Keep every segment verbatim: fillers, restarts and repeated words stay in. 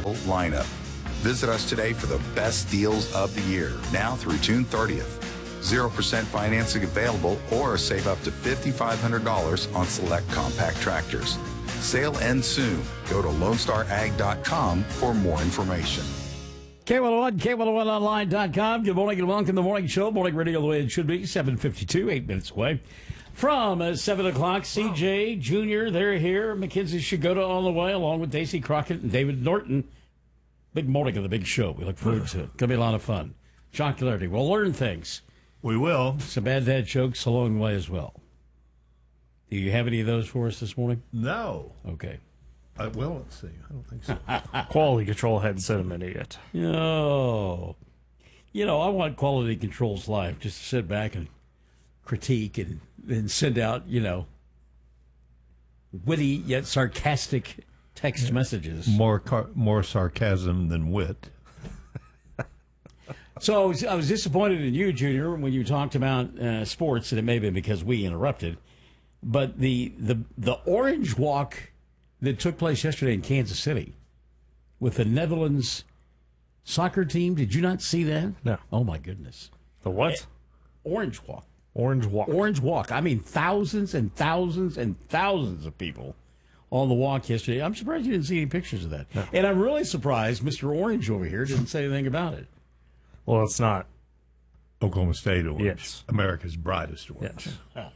lineup. Visit us today for the best deals of the year, now through June thirtieth. zero percent financing available, or save up to five thousand five hundred dollars on select compact tractors. Sale ends soon. Go to lone star ag dot com for more information. K one oh one, K one oh one online dot com. Good morning and welcome to the morning show. Morning radio the way it should be. seven fifty-two, eight minutes away. From uh, seven o'clock, C J Junior, they're here. Mackenzie Shigoda on the way, along with Daisy Crockett and David Norton. Big morning of the big show. We look forward to it. It's going to be a lot of fun. John Clarity. We'll learn things. We will. Some bad dad jokes along the way as well. Do you have any of those for us this morning? No. Okay. Uh, well, let's see. I don't think so. Quality control hadn't sent him any yet. No. You know, I want Quality Control's life just to sit back and critique and then send out, you know, witty yet sarcastic text messages. More car- more sarcasm than wit. So I was, I was disappointed in you, Junior, when you talked about uh, sports, and it may have been because we interrupted. But the, the the orange walk that took place yesterday in Kansas City with the Netherlands soccer team, did you not see that? No. Oh, my goodness. The what? Orange walk. Orange walk. Orange walk. I mean, thousands and thousands and thousands of people on the walk yesterday. I'm surprised you didn't see any pictures of that. No. And I'm really surprised Mister Orange over here didn't say anything about it. Well, it's not. Oklahoma State orange. Yes. America's brightest orange.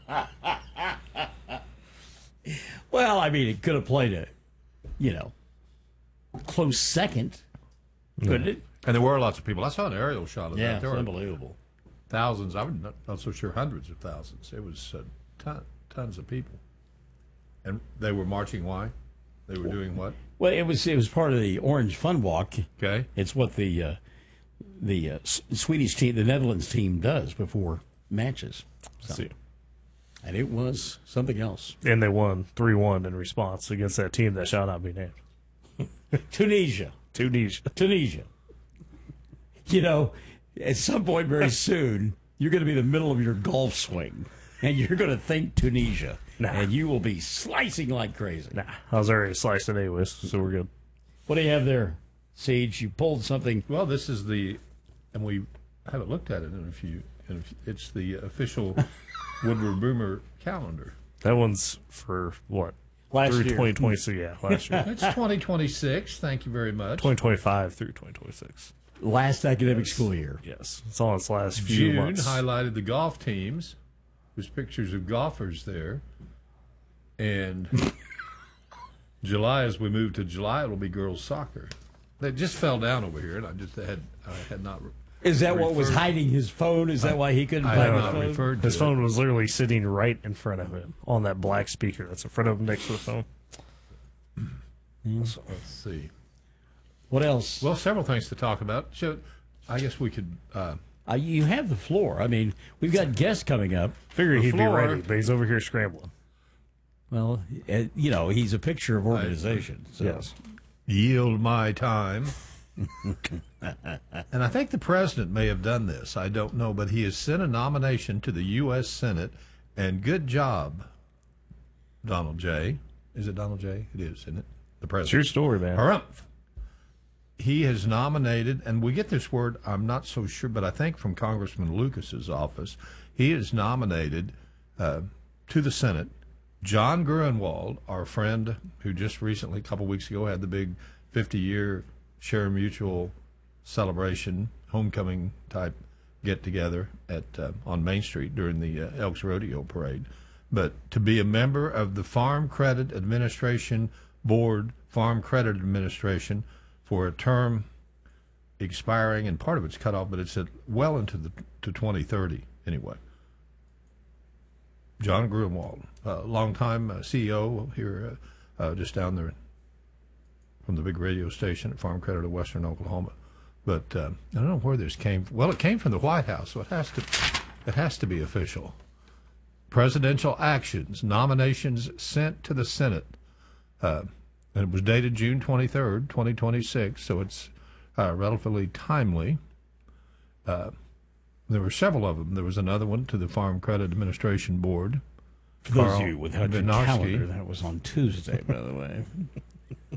Yes. Well, I mean, it could have played a, you know, close second, couldn't it? And there were lots of people. I saw an aerial shot of Yeah, that. it's There were unbelievable. thousands. I'm not, not so sure hundreds of thousands. It was uh, ton, tons of people. And they were marching why? They were doing what? Well, it was it was part of the Orange Fun Walk. Okay. It's what the uh, the uh, S- Swedish team, the Netherlands team, does before matches. So, See. and it was something else. And they won three one in response against that team that shall not be named. Tunisia, Tunisia. Tunisia. You know, at some point very soon, you're going to be in the middle of your golf swing, and you're going to think Tunisia, Nah. and you will be slicing like crazy. Nah, I was already slicing anyways, so we're good. What do you have there, Siege? You pulled something. Well, this is the, and we haven't looked at it in a few, in a few it's the official Woodward Boomer calendar. That one's for what? Last through year. twenty twenty-six. Yeah, last year. It's twenty twenty-six. Thank you very much. twenty twenty-five through twenty twenty-six. Last academic school year. Yes, it's on its last few June months. highlighted the golf teams. There's pictures of golfers there. And July, as we move to July, it'll be girls soccer. They just fell down over here, and I just had I had not. Is that what was referred- hiding his phone? Is that why he couldn't I find had his not phone? referred to His it. phone was literally sitting right in front of him on that black speaker that's in front of him next to the phone. So, let's see. What else? Well, several things to talk about. So, I guess we could. Uh, Uh, you have the floor. I mean, we've got guests coming up. Figured The he'd floor- be ready, but he's over here scrambling. Well, uh, you know, he's a picture of organization. So. Yes. yield my time. And I think the president may have done this. I don't know, but he has sent a nomination to the U S Senate, and good job, Donald J. Is it Donald J? It is, isn't it? The It's president. your story, man. Harumph. He has nominated, and we get this word, I'm not so sure, but I think from Congressman Lucas's office, he has nominated uh, to the Senate John Gruenwald, our friend who just recently, a couple weeks ago, had the big fifty-year Share Mutual celebration, homecoming type get-together at uh, on Main Street during the uh, Elks Rodeo Parade. But to be a member of the Farm Credit Administration Board, Farm Credit Administration, for a term expiring, and part of it's cut off, but it's at well into the to twenty thirty anyway. John Gruenwald, uh, longtime uh, C E O here, uh, uh, just down there from the big radio station at Farm Credit of Western Oklahoma. But uh, I don't know where this came from. Well, it came from the White House, so it has to it has to be official. Presidential actions, nominations sent to the Senate. Uh, and it was dated June twenty-third, twenty twenty-six, so it's uh, relatively timely. Uh, there were several of them. There was another one to the Farm Credit Administration Board. For those Carl of you without your Vinarski. calendar, that was on Tuesday, by the way.